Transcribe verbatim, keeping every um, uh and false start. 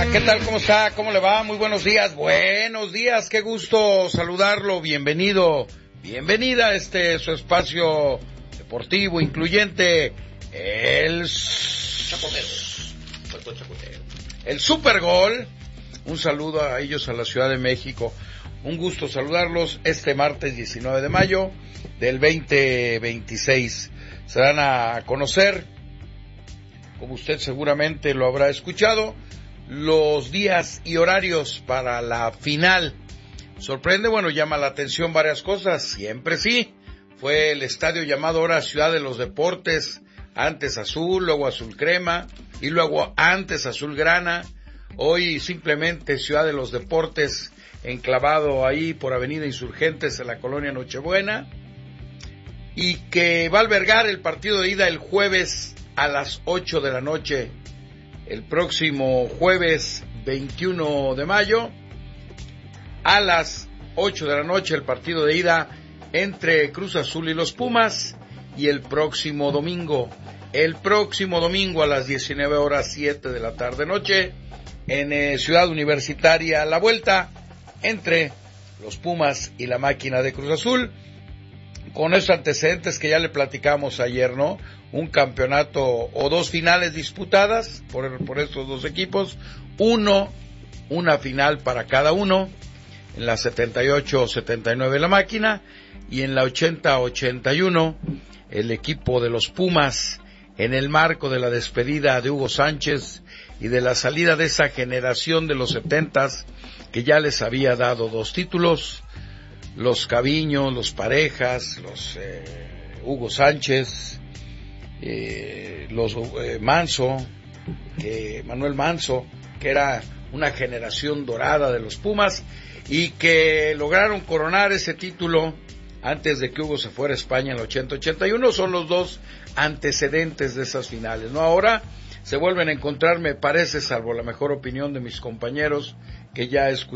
¿Qué tal? ¿Cómo está? ¿Cómo le va? Muy buenos días. Buenos días. Qué gusto saludarlo. Bienvenido. Bienvenida a este su espacio deportivo incluyente, el Chapotero. El Super Gol. Un saludo a ellos, a la Ciudad de México. Un gusto saludarlos este martes diecinueve de mayo del veinte veintiséis. Se dan a conocer, como usted seguramente lo habrá escuchado, los días y horarios para la final. Sorprende, bueno, llama la atención varias cosas, siempre sí. Fue el estadio llamado ahora Ciudad de los Deportes, antes azul, luego azul crema, y luego antes azul grana. Hoy simplemente Ciudad de los Deportes, enclavado ahí por Avenida Insurgentes en la colonia Nochebuena, y que va a albergar el partido de ida el jueves a las ocho de la noche, el próximo jueves veintiuno de mayo, a las ocho de la noche el partido de ida entre Cruz Azul y los Pumas, y el próximo domingo, el próximo domingo a las diecinueve horas siete de la tarde noche, en eh, Ciudad Universitaria, la vuelta entre los Pumas y la máquina de Cruz Azul, con esos antecedentes que ya le platicamos ayer, ¿no? Un campeonato o dos finales disputadas por, por estos dos equipos, uno, una final para cada uno, en la setenta y ocho setenta y nueve la máquina, y en la ochenta ochenta y uno el equipo de los Pumas, en el marco de la despedida de Hugo Sánchez y de la salida de esa generación de los setentas que ya les había dado dos títulos, los Caviño, los Parejas, los eh, Hugo Sánchez, eh, los eh, Manso, que Manuel Manso, que era una generación dorada de los Pumas, y que lograron coronar ese título antes de que Hugo se fuera a España en el ochenta ochenta y uno. Son los dos antecedentes de esas finales, ¿no? Ahora se vuelven a encontrar, me parece, salvo la mejor opinión de mis compañeros que ya escuché